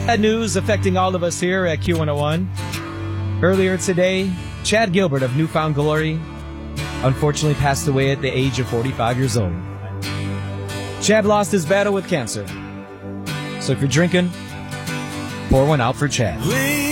Bad news affecting all of us here at Q101. Earlier today, Chad Gilbert of Newfound Glory unfortunately passed away at the age of 45 years old. Chad lost his battle with cancer. So if you're drinking, pour one out for Chad.